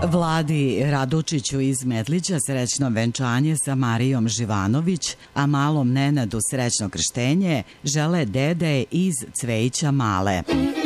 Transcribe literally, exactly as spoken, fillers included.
Vladi Radučiću iz Medlića srećno venčanje sa Marijom Živanović, a malom Nenadu srećno krštenje žele dede iz Cvejića Male.